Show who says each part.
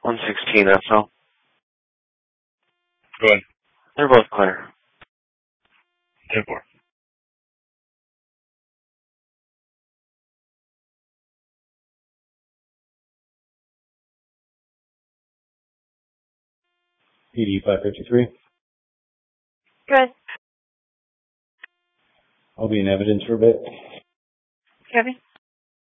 Speaker 1: 116 SL.
Speaker 2: Go ahead.
Speaker 1: They're both clear.
Speaker 2: 10-4.
Speaker 3: PD 553.
Speaker 4: Good.
Speaker 3: I'll be in evidence for a bit.
Speaker 4: Kevin?